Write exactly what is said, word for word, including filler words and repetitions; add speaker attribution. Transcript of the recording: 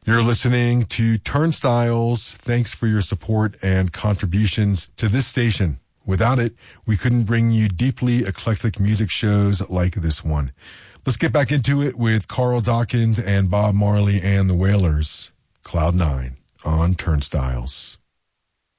Speaker 1: You're listening to Turnstiles. Thanks for your support and contributions to this station. Without it, we couldn't bring you deeply eclectic music shows like this one. Let's get back into it with Carl Dawkins and Bob Marley and the Wailers. Cloud Nine on Turnstiles.